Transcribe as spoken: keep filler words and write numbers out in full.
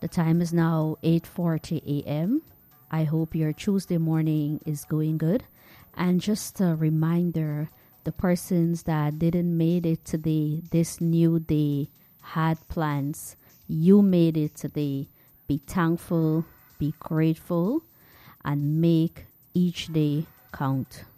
The time is now eight forty a.m. I hope your Tuesday morning is going good. And just a reminder, the persons that didn't made it today, this new day, had plans. You made it today. Be thankful, be grateful, and make each day count.